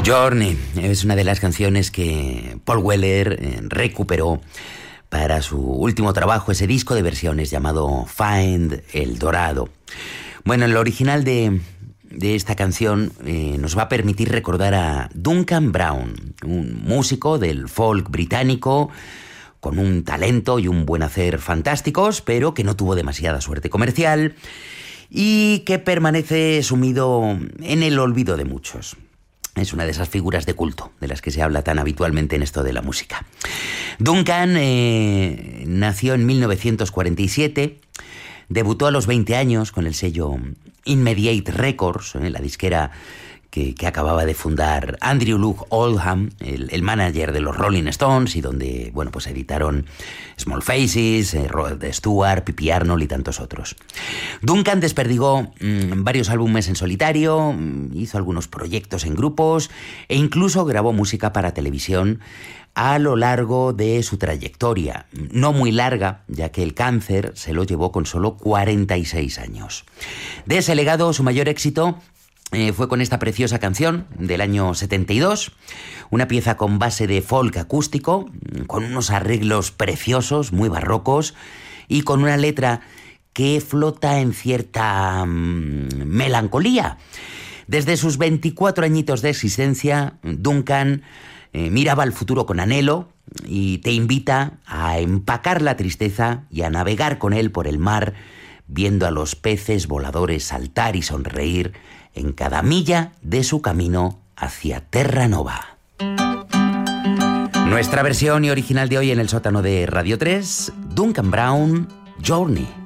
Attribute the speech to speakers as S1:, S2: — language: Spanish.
S1: Journey es una de las canciones que Paul Weller recuperó para su último trabajo, ese disco de versiones llamado Find El Dorado. Bueno, el original de esta canción nos va a permitir recordar a Duncan Brown, un músico del folk británico con un talento y un buen hacer fantásticos, pero que no tuvo demasiada suerte comercial y que permanece sumido en el olvido de muchos. Es una de esas figuras de culto de las que se habla tan habitualmente en esto de la música. Duncan nació en 1947, debutó a los 20 años con el sello Inmediate Records, la disquera que acababa de fundar Andrew Luke Oldham, el manager de los Rolling Stones, y donde, bueno, pues editaron Small Faces, Rod Stewart, Pippi Arnold y tantos otros. Duncan desperdigó varios álbumes en solitario, hizo algunos proyectos en grupos e incluso grabó música para televisión a lo largo de su trayectoria, no muy larga, ya que el cáncer se lo llevó con solo 46 años. De ese legado, su mayor éxito fue con esta preciosa canción del año 72, una pieza con base de folk acústico, con unos arreglos preciosos, muy barrocos, y con una letra que flota en cierta melancolía. Desde sus 24 añitos de existencia, Duncan miraba al futuro con anhelo y te invita a empacar la tristeza y a navegar con él por el mar, viendo a los peces voladores saltar y sonreír en cada milla de su camino hacia Terra Nova. Nuestra versión y original de hoy en el sótano de Radio 3, Duncan Brown, Journey.